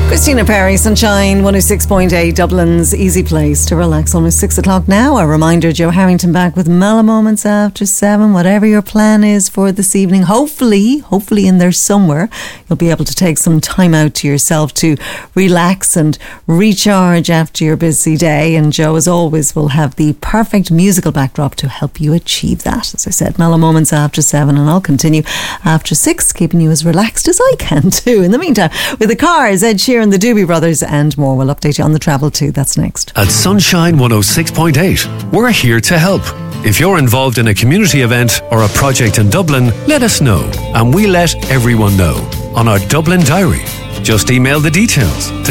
Christina Perry, Sunshine 106.8, Dublin's easy place to relax. Almost 6 o'clock now. A reminder, Joe Harrington back with Mellow Moments after 7. Whatever your plan is for this evening, hopefully in there somewhere, you'll be able to take some time out to yourself to relax and recharge after your busy day. And Joe, as always, will have the perfect musical backdrop to help you achieve that. As I said, Mellow Moments after 7, and I'll continue after 6, keeping you as relaxed as I can too. In the meantime, with the Cars, Ed Sheeran, the Doobie Brothers and more. We'll update you on the travel too. That's next. At Sunshine 106.8, we're here to help. If you're involved in a community event or a project in Dublin, let us know, and we let everyone know on our Dublin Diary. Just email the details to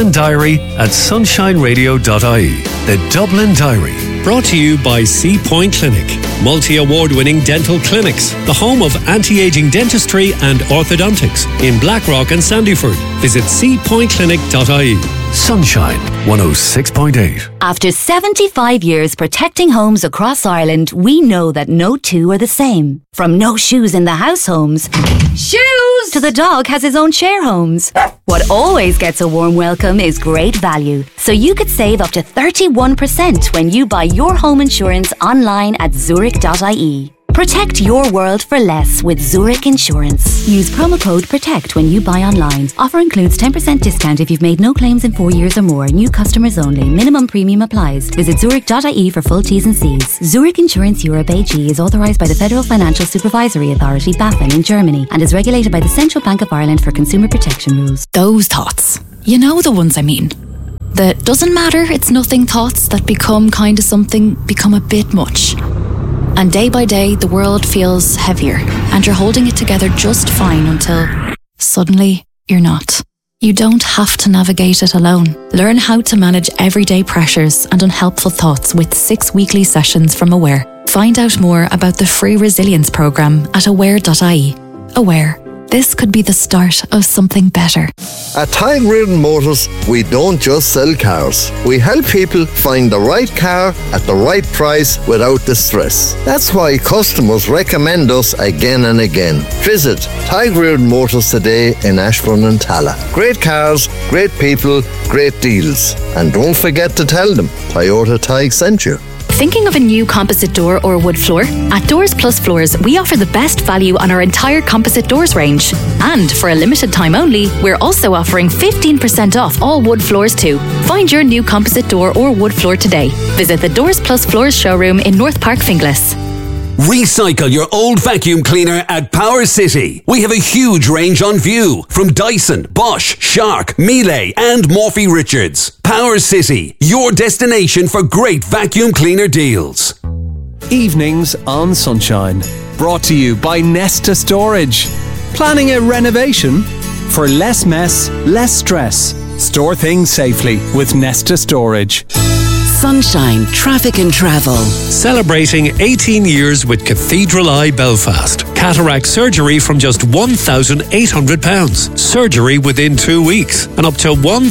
dublindiary@sunshineradio.ie. The Dublin Diary, brought to you by Sea Point Clinic, multi-award-winning dental clinics, the home of anti-aging dentistry and orthodontics in Blackrock and Sandyford. Visit seapointclinic.ie. Sunshine 106.8. After 75 years protecting homes across Ireland, we know that no two are the same. From no shoes in the house homes, shoes, to the dog has his own share homes. What always gets a warm welcome is great value. So you could save up to 31% when you buy your home insurance online at zurich.ie. Protect your world for less with Zurich Insurance. Use promo code PROTECT when you buy online. Offer includes 10% discount if you've made no claims in 4 years or more. New customers only. Minimum premium applies. Visit zurich.ie for full T's and C's. Zurich Insurance Europe AG is authorised by the Federal Financial Supervisory Authority, BaFin, in Germany, and is regulated by the Central Bank of Ireland for consumer protection rules. Those thoughts. You know the ones I mean. The doesn't matter, it's nothing thoughts that become kind of something, become a bit much. And day by day, the world feels heavier, and you're holding it together just fine until suddenly you're not. You don't have to navigate it alone. Learn how to manage everyday pressures and unhelpful thoughts with 6 weekly sessions from Aware. Find out more about the free resilience programme at aware.ie. Aware. This could be the start of something better. At Tadhg Reardon Motors, we don't just sell cars. We help people find the right car at the right price without the stress. That's why customers recommend us again and again. Visit Tadhg Reardon Motors today in Ashbourne and Tala. Great cars, great people, great deals. And don't forget to tell them Toyota Tadhg sent you. Thinking of a new composite door or wood floor? At Doors Plus Floors, we offer the best value on our entire composite doors range. And for a limited time only, we're also offering 15% off all wood floors too. Find your new composite door or wood floor today. Visit the Doors Plus Floors showroom in North Park, Finglas. Recycle your old vacuum cleaner at Power City. We have a huge range on view from Dyson, Bosch, Shark, Miele and Morphy Richards. Power City, your destination for great vacuum cleaner deals. Evenings on Sunshine. Brought to you by Nesta Storage. Planning a renovation? For less mess, less stress. Store things safely with Nesta Storage. Sunshine, traffic and travel. Celebrating 18 years with Cathedral Eye Belfast. Cataract surgery from just £1,800. Surgery within 2 weeks. And up to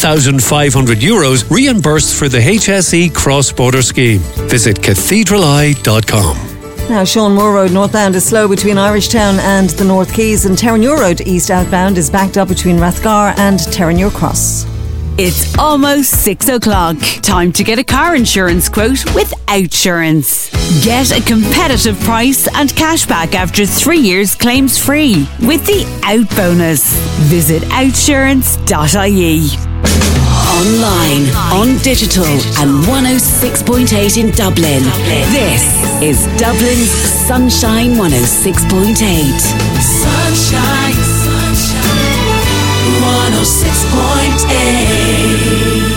€1,500 reimbursed for the HSE cross-border scheme. Visit cathedraleye.com. Now, Sean Moore Road northbound is slow between Irishtown and the North Quays, and Terenure Road east outbound is backed up between Rathgar and Terenure Cross. It's almost 6 o'clock. Time to get a car insurance quote with Outsurance. Get a competitive price and cashback after 3 years claims free with the Out Bonus. Visit outsurance.ie. Online, on digital and 106.8 in Dublin. This is Dublin's Sunshine 106.8. Sunshine, sunshine, 106.8.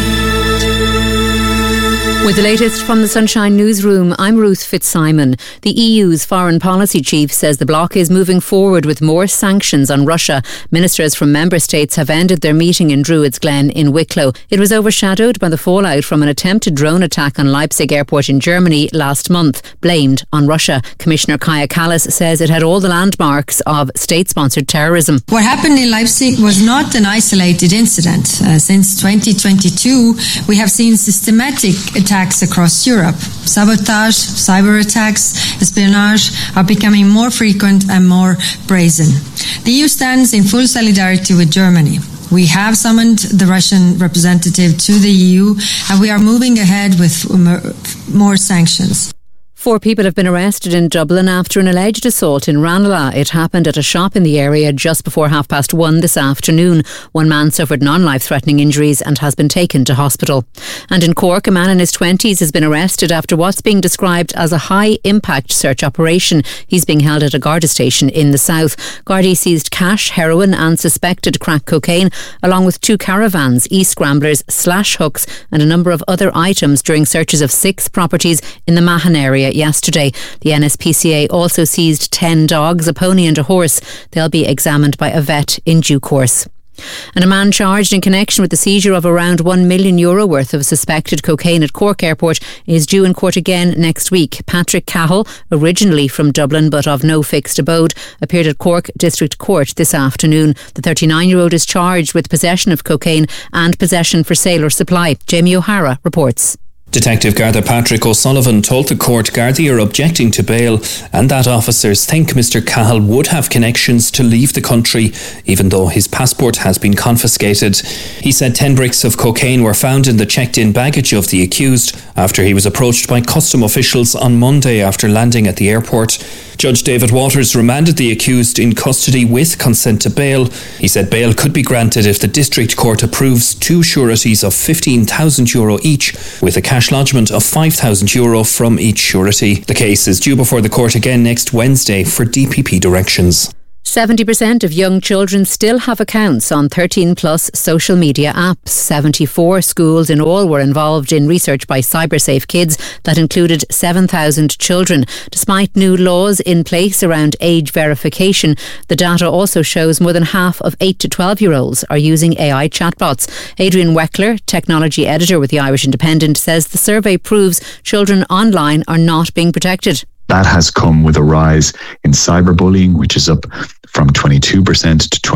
With the latest from the Sunshine Newsroom, I'm Ruth Fitzsimon. The EU's foreign policy chief says the bloc is moving forward with more sanctions on Russia. Ministers from member states have ended their meeting in Druids Glen in Wicklow. It was overshadowed by the fallout from an attempted drone attack on Leipzig airport in Germany last month, blamed on Russia. Commissioner Kaja Kallas says it had all the landmarks of state-sponsored terrorism. What happened in Leipzig was not an isolated incident. Since 2022, we have seen systematic attacks across Europe. Sabotage, cyber attacks, espionage are becoming more frequent and more brazen. The EU stands in full solidarity with Germany. We have summoned the Russian representative to the EU, and we are moving ahead with more sanctions. 4 people have been arrested in Dublin after an alleged assault in Ranelagh. It happened at a shop in the area just before 1:30 this afternoon. One man suffered non-life-threatening injuries and has been taken to hospital. And in Cork, a man in his 20s has been arrested after what's being described as a high-impact search operation. He's being held at a Garda station in the south. Gardaí seized cash, heroin and suspected crack cocaine, along with 2 caravans, e-scramblers, slash hooks and a number of other items during searches of 6 properties in the Mahon area yesterday. The NSPCA also seized 10 dogs, a pony and a horse. They'll be examined by a vet in due course. And a man charged in connection with the seizure of around €1 million worth of suspected cocaine at Cork Airport is due in court again next week. Patrick Cahill, originally from Dublin but of no fixed abode, appeared at Cork District Court this afternoon. The 39-year-old is charged with possession of cocaine and possession for sale or supply. Jamie O'Hara reports. Detective Garda Patrick O'Sullivan told the court Gardaí are objecting to bail and that officers think Mr Cahill would have connections to leave the country even though his passport has been confiscated. He said 10 bricks of cocaine were found in the checked-in baggage of the accused after he was approached by custom officials on Monday after landing at the airport. Judge David Waters remanded the accused in custody with consent to bail. He said bail could be granted if the district court approves 2 sureties of €15,000 each, with a cash lodgement of €5,000 from each surety. The case is due before the court again next Wednesday for DPP directions. 70% of young children still have accounts on 13-plus social media apps. 74 schools in all were involved in research by CyberSafe Kids that included 7,000 children. Despite new laws in place around age verification, the data also shows more than half of 8 to 12-year-olds are using AI chatbots. Adrian Weckler, technology editor with the Irish Independent, says the survey proves children online are not being protected. That has come with a rise in cyberbullying, which is up from 22% to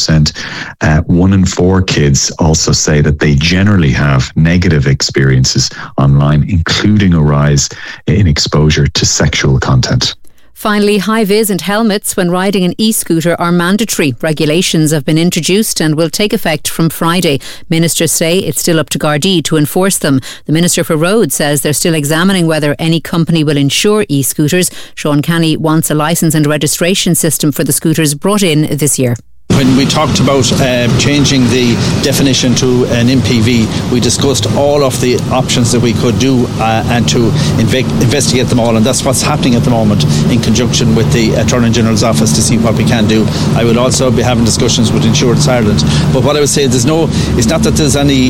28%. 1 in 4 kids also say that they generally have negative experiences online, including a rise in exposure to sexual content. Finally, high-vis and helmets when riding an e-scooter are mandatory. Regulations have been introduced and will take effect from Friday. Ministers say it's still up to Gardaí to enforce them. The Minister for Roads says they're still examining whether any company will insure e-scooters. Sean Canny wants a licence and registration system for the scooters brought in this year. When we talked about changing the definition to an MPV, we discussed all of the options that we could do and to investigate them all, and that's what's happening at the moment in conjunction with the Attorney General's office to see what we can do. I will also be having discussions with Insurance Ireland. But what I would say, it's not that there's any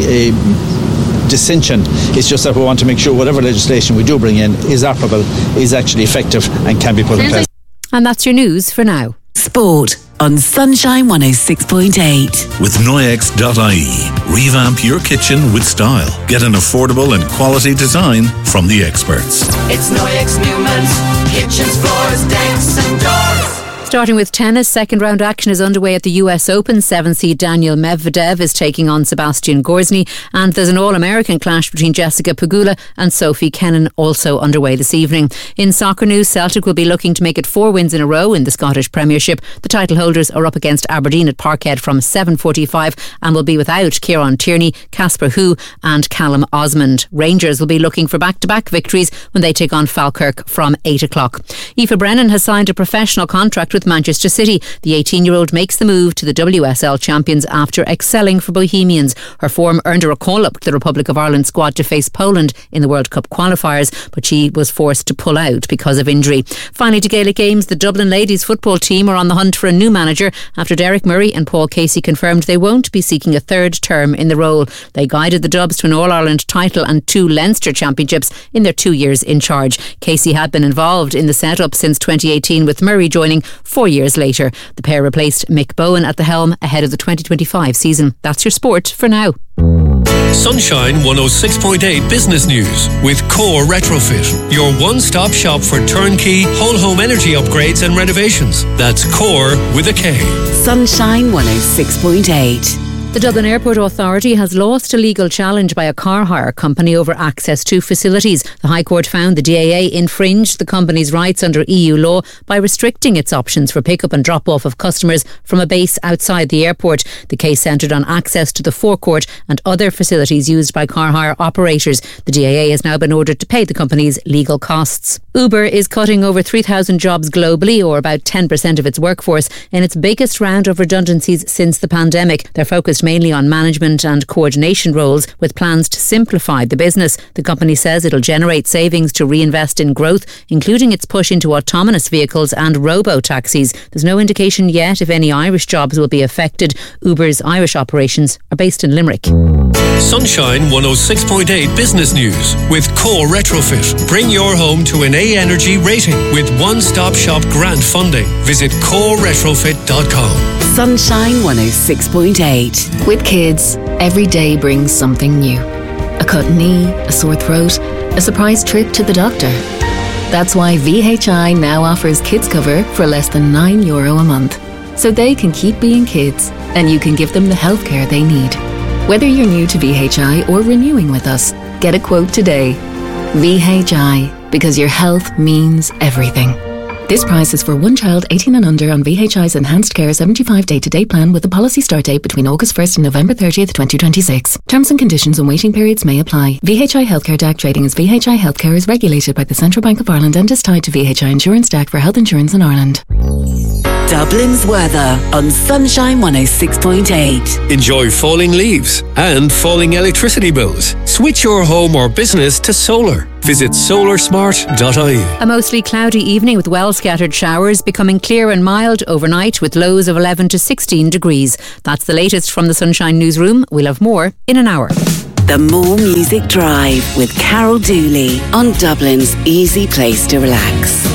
dissension, it's just that we want to make sure whatever legislation we do bring in is operable, is actually effective and can be put in place. And that's your news for now. Sport on Sunshine 106.8. With Noyex.ie. Revamp your kitchen with style. Get an affordable and quality design from the experts. It's Noyex Newman's kitchens, floors, decks and doors. Starting with tennis, second round action is underway at the US Open. 7-seed Daniel Medvedev is taking on Sebastian Gorzny, and there's an All-American clash between Jessica Pegula and Sophie Kennan also underway this evening. In soccer news, Celtic will be looking to make it 4 wins in a row in the Scottish Premiership. The title holders are up against Aberdeen at Parkhead from 7:45 and will be without Kieran Tierney, Casper Hu and Callum Osmond. Rangers will be looking for back-to-back victories when they take on Falkirk from 8 o'clock. Aoife Brennan has signed a professional contract with Manchester City. The 18-year-old makes the move to the WSL champions after excelling for Bohemians. Her form earned her a call-up to the Republic of Ireland squad to face Poland in the World Cup qualifiers, but she was forced to pull out because of injury. Finally, to Gaelic Games, the Dublin ladies football team are on the hunt for a new manager after Derek Murray and Paul Casey confirmed they won't be seeking a third term in the role. They guided the Dubs to an All-Ireland title and 2 Leinster championships in their 2 years in charge. Casey had been involved in the setup since 2018, with Murray joining 4 years later. The pair replaced Mick Bowen at the helm ahead of the 2025 season. That's your sport for now. Sunshine 106.8 Business News with Core Retrofit, your one-stop shop for turnkey whole home energy upgrades and renovations. That's Core with a K. Sunshine 106.8. The Dublin Airport Authority has lost a legal challenge by a car hire company over access to facilities. The High Court found the DAA infringed the company's rights under EU law by restricting its options for pick-up and drop-off of customers from a base outside the airport. The case centred on access to the forecourt and other facilities used by car hire operators. The DAA has now been ordered to pay the company's legal costs. Uber is cutting over 3,000 jobs globally, or about 10% of its workforce, in its biggest round of redundancies since the pandemic. They're focused mainly on management and coordination roles, with plans to simplify the business. The company says it'll generate savings to reinvest in growth, including its push into autonomous vehicles and robo-taxis. There's no indication yet if any Irish jobs will be affected. Uber's Irish operations are based in Limerick. Sunshine 106.8 Business News with Core Retrofit. Bring your home to an A Energy rating with one-stop shop grant funding. Visit coreretrofit.com. Sunshine 106.8. With kids, every day brings something new. A cut knee, a sore throat, a surprise trip to the doctor. That's why VHI now offers kids cover for less than €9 a month. So they can keep being kids and you can give them the healthcare they need. Whether you're new to VHI or renewing with us, get a quote today. VHI, because your health means everything. This price is for one child 18 and under on VHI's Enhanced Care 75 day-to-day plan with a policy start date between August 1st and November 30th, 2026. Terms and conditions and waiting periods may apply. VHI Healthcare DAC trading as VHI Healthcare is regulated by the Central Bank of Ireland and is tied to VHI Insurance DAC for health insurance in Ireland. Dublin's weather on Sunshine 106.8. Enjoy falling leaves and falling electricity bills. Switch your home or business to solar. Visit solarsmart.ie. A mostly cloudy evening with well-scattered showers, becoming clear and mild overnight with lows of 11 to 16 degrees. That's the latest from the Sunshine Newsroom. We'll have more in an hour. The More Music Drive with Carol Dooley on Dublin's easy place to relax.